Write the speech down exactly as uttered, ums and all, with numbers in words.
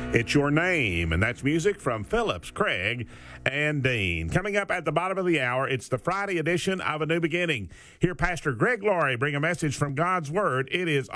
It's Your Name, and that's music from Phillips, Craig, and Dean. Coming up at the bottom of the hour, it's the Friday edition of A New Beginning. Hear Pastor Greg Laurie bring a message from God's Word. It is